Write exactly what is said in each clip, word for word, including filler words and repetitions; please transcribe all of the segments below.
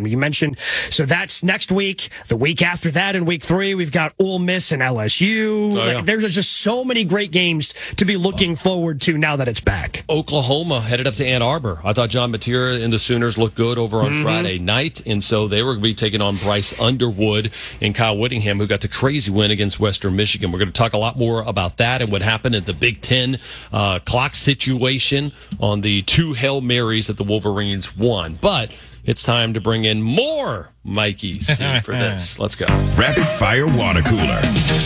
And you mentioned, so that's next week. The week after that, in week three, we've got Ole Miss and L S U. Oh, yeah. Like, there's just so many great games to be looking forward to now that it's back. Oklahoma headed up to Ann Arbor. I thought John Matera and the Sooners looked good over on Mm-hmm. Friday night, and so they were going to be taking on Bryce Underwood and Kyle Whittingham, who got the crazy win against Western Michigan. We're going to talk a lot more about that and what happened at the Big Ten uh, clock situation on the two Hail Marys that the Wolverines won. But it's time to bring in more Mikey C for this. Let's go. Rapid Fire Water Cooler.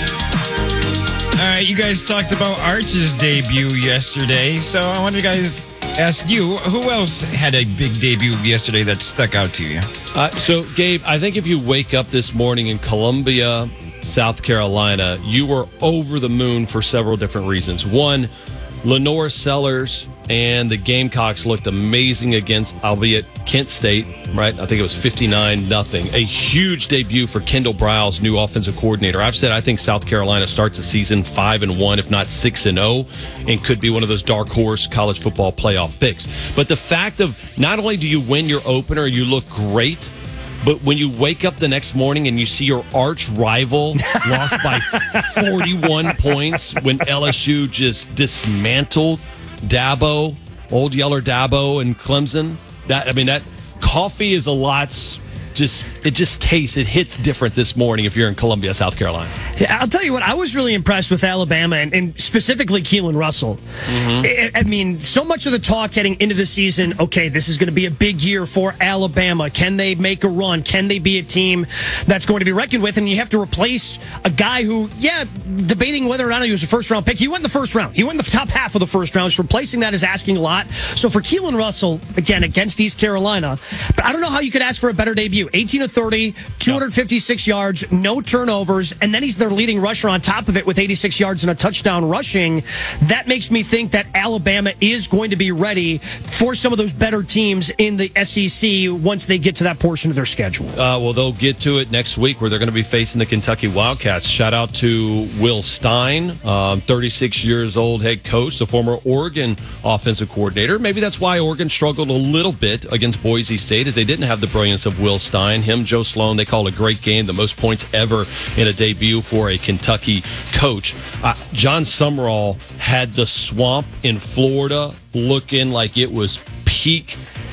All right, you guys talked about Arch's debut yesterday, so I wanted to guys ask you, who else had a big debut yesterday that stuck out to you? Uh, so, Gabe, I think if you wake up this morning in Columbia, South Carolina, you were over the moon for several different reasons. One, Lenore Sellers and the Gamecocks looked amazing against, albeit Kent State, right? I think it was fifty-nine nothing. A huge debut for Kendall Browse, new offensive coordinator. I've said I think South Carolina starts the season five and one, if not six and zero, and could be one of those dark horse college football playoff picks. But the fact of not only do you win your opener, you look great, but when you wake up the next morning and you see your arch rival lost by forty-one points when L S U just dismantled Dabo, Old Yeller Dabo and Clemson, that I mean, that coffee is a lot. Just it just tastes, it hits different this morning if you're in Columbia, South Carolina. Yeah, I'll tell you what, I was really impressed with Alabama and, and specifically Keelan Russell. Mm-hmm. I, I mean, so much of the talk heading into the season, okay, this is going to be a big year for Alabama. Can they make a run? Can they be a team that's going to be reckoned with? And you have to replace a guy who, yeah, debating whether or not he was a first round pick. He went in the first round. He went in the top half of the first round. So replacing that is asking a lot. So for Keelan Russell, again, against East Carolina, but I don't know how you could ask for a better debut. eighteen of thirty, two hundred fifty-six yards, no turnovers, and then he's their leading rusher on top of it with eighty-six yards and a touchdown rushing. That makes me think that Alabama is going to be ready for some of those better teams in the S E C once they get to that portion of their schedule. Uh, well, they'll get to it next week where they're going to be facing the Kentucky Wildcats. Shout out to Will Stein, um, thirty-six years old head coach, the former Oregon offensive coordinator. Maybe that's why Oregon struggled a little bit against Boise State, as they didn't have the brilliance of Will Stein. Him, Joe Sloan, they called a great game, the most points ever in a debut for a Kentucky coach. Uh, John Summerall had the swamp in Florida looking like it was peak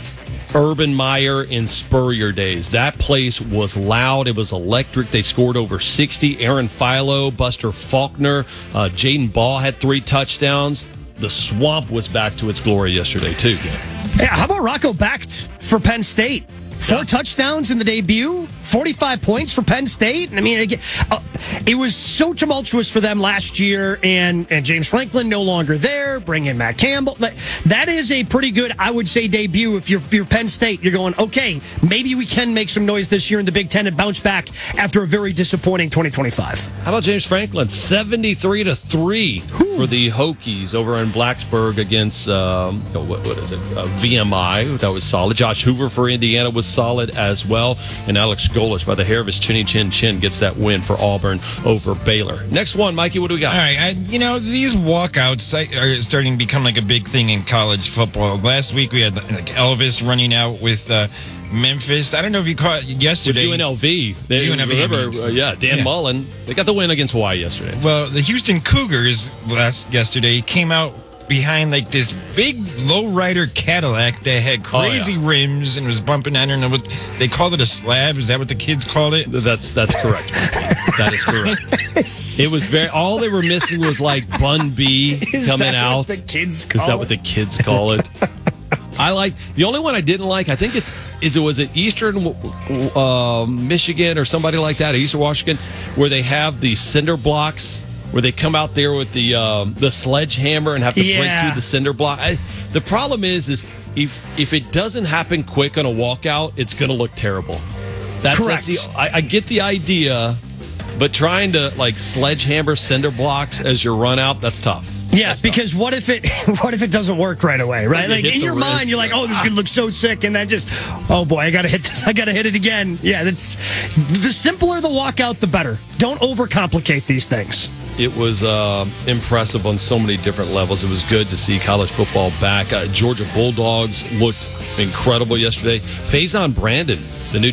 Urban Meyer in Spurrier days. That place was loud. It was electric. They scored over sixty. Aaron Philo, Buster Faulkner, uh, Jaden Ball had three touchdowns. The swamp was back to its glory yesterday, too. Yeah, how about Rocco Becht for Penn State? Four yeah. touchdowns in the debut, forty-five points for Penn State. I mean, it, uh, it was so tumultuous for them last year, and, and James Franklin no longer there. Bring in Matt Campbell. That, that is a pretty good, I would say, debut. If you're, if you're Penn State, you're going, okay, maybe we can make some noise this year in the Big Ten and bounce back after a very disappointing twenty twenty-five. How about James Franklin? seventy-three to three for the Hokies over in Blacksburg against, um, what, what is it, uh, V M I. That was solid. Josh Hoover for Indiana was solid as well. And Alex Golesh, by the hair of his chinny chin chin, gets that win for Auburn over Baylor. Next one, Mikey, what do we got? All right, I, you know, these walkouts are starting to become like a big thing in college football. Last week we had like Elvis running out with uh, Memphis. I don't know if you caught yesterday. With U N L V. They, U N L V remember, uh, yeah, Dan yeah. Mullen. They got the win against Hawaii yesterday. Well, the Houston Cougars last yesterday came out behind like this big lowrider Cadillac that had crazy oh, yeah. rims and was bumping. I don't know what they called it, a slab. Is that what the kids called it? That's that's correct. That is correct. It was very. All they were missing was like Bun B is coming that out. What the kids call is that it? what the kids call it? I like the only one I didn't like. I think it's is it was it Eastern uh, Michigan or somebody like that, Eastern Washington, where they have the cinder blocks. Where they come out there with the um, the sledgehammer and have to yeah. break through the cinder block. I, the problem is, is if if it doesn't happen quick on a walkout, it's going to look terrible. That's, Correct. That's the, I, I get the idea, but trying to like sledgehammer cinder blocks as you run out, that's tough. Yeah, that's because tough. what if it what if it doesn't work right away, right? You Like in your wrist, mind, you're like, "Oh, this is gonna look so sick," and then just, "Oh boy, I gotta hit this. I gotta hit it again." Yeah, that's the simpler the walkout, the better. Don't overcomplicate these things. It was uh, impressive on so many different levels. It was good to see college football back. Uh, Georgia Bulldogs looked incredible yesterday. Faison Brandon, the new